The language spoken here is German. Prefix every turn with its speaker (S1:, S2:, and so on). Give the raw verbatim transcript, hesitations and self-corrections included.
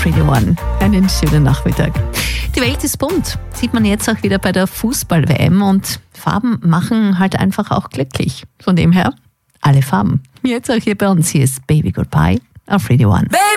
S1: auf Radio One. Einen schönen Nachmittag. Die Welt ist bunt. Sieht man jetzt auch wieder bei der Fußball-W M. Und Farben machen halt einfach auch glücklich. Von dem her, alle Farben. Jetzt auch hier bei uns. Hier ist Baby Goodbye auf Radio One.
S2: Baby.